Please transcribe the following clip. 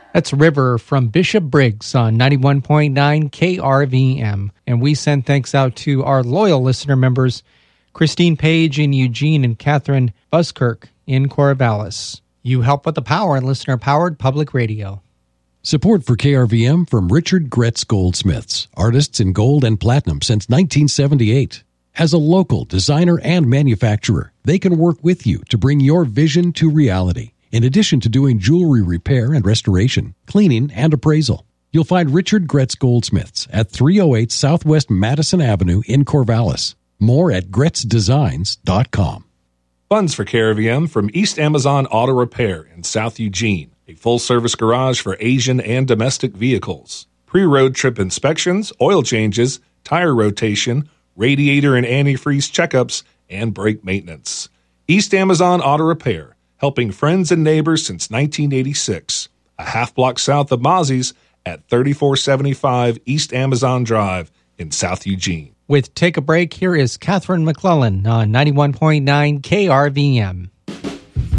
That's River from Bishop Briggs on 91.9 KRVM. And we send thanks out to our loyal listener members, Christine Page in Eugene and Catherine Buskirk in Corvallis. You help with the power and listener-powered public radio. Support for KRVM from Richard Gretz Goldsmiths, artists in gold and platinum since 1978. As a local designer and manufacturer, they can work with you to bring your vision to reality. In addition to doing jewelry repair and restoration, cleaning, and appraisal. You'll find Richard Gretz Goldsmiths at 308 Southwest Madison Avenue in Corvallis. More at GretzDesigns.com. Funds for KRVM from East Amazon Auto Repair in South Eugene, a full-service garage for Asian and domestic vehicles. Pre-road trip inspections, oil changes, tire rotation, radiator and antifreeze checkups, and brake maintenance. East Amazon Auto Repair, helping friends and neighbors since 1986. A half block south of Mozzie's at 3475 East Amazon Drive in South Eugene. With Take a Break, here is Catherine McClellan on 91.9 KRVM.